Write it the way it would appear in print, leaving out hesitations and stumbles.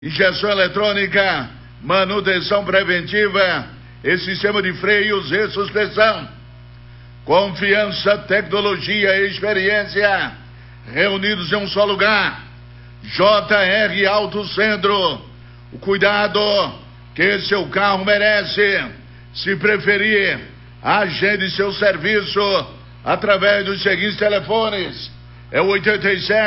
injeção eletrônica, manutenção preventiva e sistema de freios e suspensão. Confiança, tecnologia e experiência reunidos em um só lugar. JR Auto Centro. O cuidado que seu carro merece. Se preferir, agende seu serviço através dos seguintes telefones. É o 87